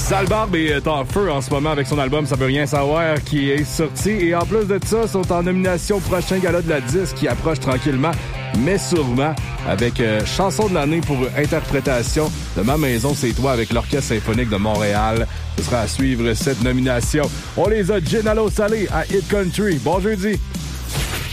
Sale Barbe est en feu en ce moment avec son album Ça veut rien savoir qui est sorti. Et en plus de ça, sont en nomination au prochain gala de la disque qui approche tranquillement, mais sûrement, avec chanson de l'année pour interprétation de Ma maison c'est toi avec l'Orchestre symphonique de Montréal. Ce sera à suivre cette nomination. On les a Gin à l'eau salée à Hit Country. Bon jeudi!